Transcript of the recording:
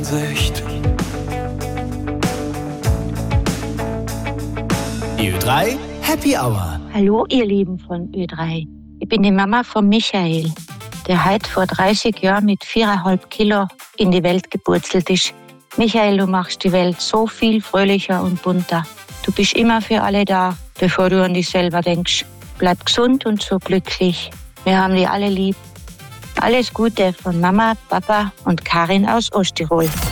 Sicht. Ö3 Happy Hour. Hallo ihr Lieben von Ö3. Ich bin die Mama von Michael, der heute vor 30 Jahren mit 4,5 Kilo in die Welt gepurzelt ist. Michael, du machst die Welt so viel fröhlicher und bunter. Du bist immer für alle da, bevor du an dich selber denkst. Bleib gesund und so glücklich. Wir haben dich alle lieb. Alles Gute von Mama, Papa und Karin aus Osttirol.